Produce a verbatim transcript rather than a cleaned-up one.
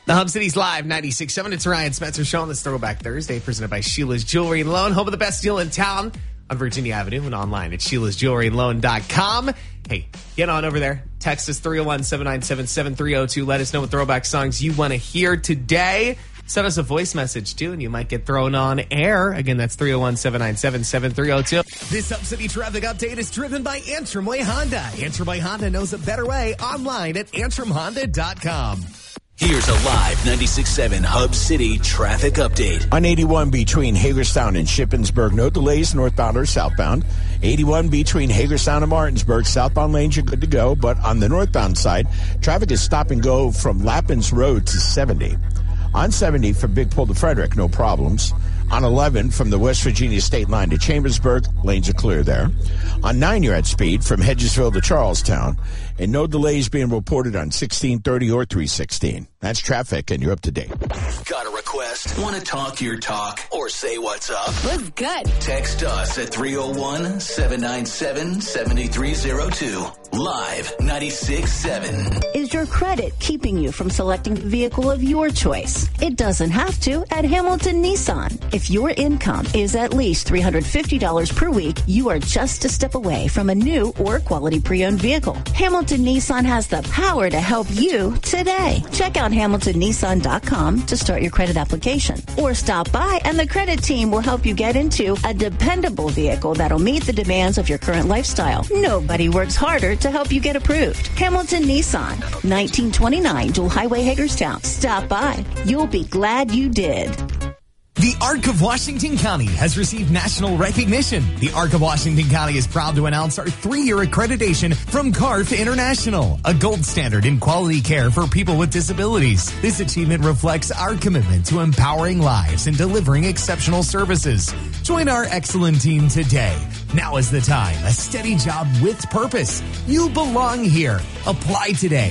The Hub City's Live ninety-six point seven. It's Ryan Spencer Show on this Throwback Thursday, presented by Sheila's Jewelry and Loan. Home of the best deal in town on Virginia Avenue and online at sheilas jewelry and loan dot com. Hey, get on over there. Text us three oh one, seven nine seven, seven three oh two. Let us know what throwback songs you want to hear today. Send us a voice message, too, and you might get thrown on air. Again, that's three oh one, seven nine seven, seven three oh two. This Hub City traffic update is driven by Antrim Way Honda. Antrim Way Honda knows a better way. Online at antrim honda dot com. Here's a live ninety-six point seven Hub City traffic update. On eighty-one between Hagerstown and Shippensburg, no delays northbound or southbound. eighty-one between Hagerstown and Martinsburg, southbound lanes are good to go, but on the northbound side, traffic is stop and go from Lappins Road to seventy. On seventy from Big Pull to Frederick, no problems. On eleven from the West Virginia state line to Chambersburg, lanes are clear there. On nine, you're at speed from Hedgesville to Charlestown, and no delays being reported on sixteen thirty or three sixteen. That's traffic, and you're up to date. Got a request? Want to talk your talk or say what's up? What's good? Text us at three oh one, seven nine seven, seven three oh two. Live ninety-six point seven. Is your credit keeping you from selecting the vehicle of your choice? It doesn't have to at Hamilton Nissan. If your income is at least three hundred fifty dollars per week, you are just a step away from a new or quality pre-owned vehicle. Hamilton Nissan has the power to help you today. Check out hamilton nissan dot com to start your credit application, or stop by and the credit team will help you get into a dependable vehicle that'll meet the demands of your current lifestyle. Nobody works harder to help you get approved. Hamilton Nissan, nineteen twenty-nine Dual Highway, Hagerstown. Stop by. You'll be glad you did. The Arc of Washington County has received national recognition. The Arc of Washington County is proud to announce our three-year accreditation from C A R F International, a gold standard in quality care for people with disabilities. This achievement reflects our commitment to empowering lives and delivering exceptional services. Join our excellent team today. Now is the time. A steady job with purpose. You belong here. Apply today